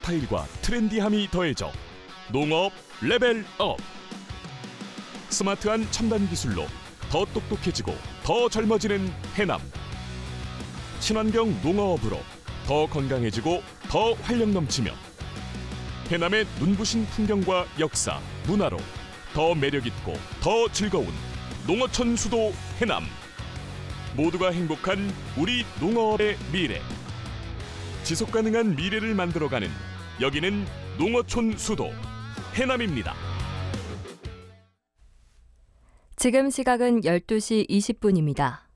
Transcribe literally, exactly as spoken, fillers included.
스타일과 트렌디함이 더해져 농업 레벨업. 스마트한 첨단 기술로 더 똑똑해지고 더 젊어지는 해남. 친환경 농어업으로 더 건강해지고 더 활력 넘치며 해남의 눈부신 풍경과 역사, 문화로 더 매력있고 더 즐거운 농어촌 수도 해남. 모두가 행복한 우리 농어업의 미래. 지속가능한 미래를 만들어가는 여기는 농어촌 수도 해남입니다. 지금 시각은 열두 시 이십 분입니다.